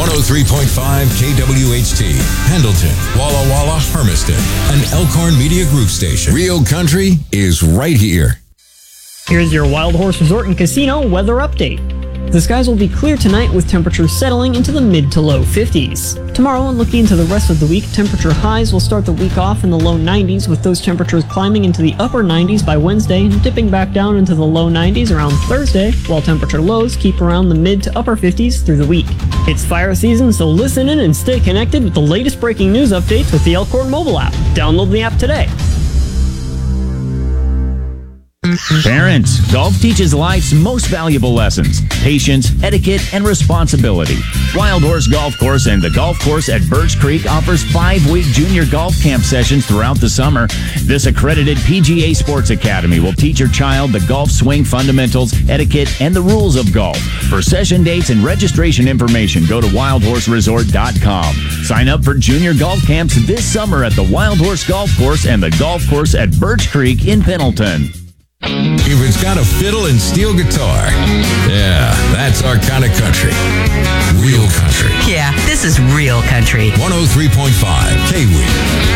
103.5 KWHT, Pendleton, Walla Walla, Hermiston, an Elkhorn Media Group station. Real country is right here. Here's your Wild Horse Resort and Casino weather update. The skies will be clear tonight with temperatures settling into the mid to low 50s. Tomorrow and looking into the rest of the week, temperature highs will start the week off in the low 90s, with those temperatures climbing into the upper 90s by Wednesday and dipping back down into the low 90s around Thursday, while temperature lows keep around the mid to upper 50s through the week. It's fire season, so listen in and stay connected with the latest breaking news updates with the Elkhorn mobile app. Download the app today. Parents, golf teaches life's most valuable lessons: patience, etiquette, and responsibility. Wild Horse Golf Course and the golf course at Birch Creek offers 5-week junior golf camp sessions throughout the summer. This accredited PGA Sports Academy will teach your child the golf swing fundamentals, etiquette, and the rules of golf. For session dates and registration information, go to wildhorseresort.com. Sign up for junior golf camps this summer at the Wild Horse Golf Course and the golf course at Birch Creek in Pendleton. If it's got a fiddle and steel guitar, yeah, that's our kind of country. Real country. Yeah, this is real country. 103.5 KW.